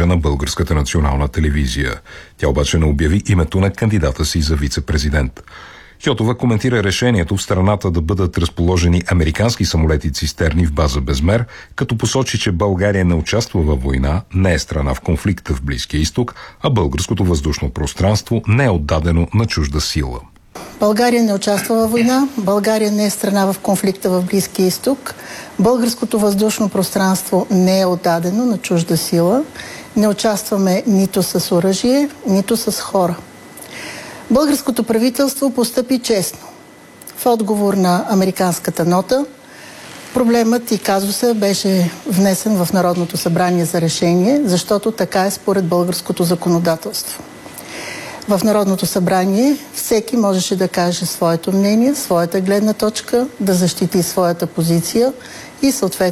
ефира на Българската национална телевизия. Тя обаче не обяви името на кандидата си за вице-президент. Йотова коментира решението в страната да бъдат разположени американски самолети-цистерни в база Безмер, като посочи, че България не участва във война, не е страна в конфликта в Близкия изток, а българското въздушно пространство не е отдадено на чужда сила. България не участва във война, България не е страна в конфликта в Близкия изток, българското въздушно пространство не е отдадено на чужда сила, не участваме нито с оръжие, нито с хора. Българското правителство постъпи честно. В отговор на американската нота, проблемът и казуса беше внесен в Народното събрание за решение, защото така е според българското законодателство. В Народното събрание всеки можеше да каже своето мнение, своята гледна точка, да защити своята позиция и съответно